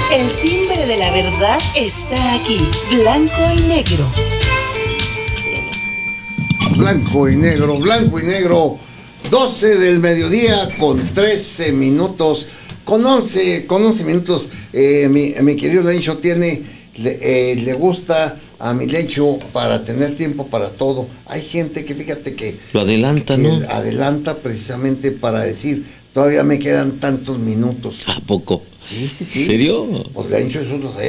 El timbre de la verdad está aquí, blanco y negro. Blanco y negro, blanco y negro. 12 del mediodía con 13 minutos. Con 11 minutos, mi querido Lencho le gusta a mi Lencho para tener tiempo para todo. Hay gente que fíjate que lo adelanta, ¿no? Adelanta precisamente para decir, todavía me quedan tantos minutos. ¿A poco? Sí. ¿En serio? Pues Lencho es uno de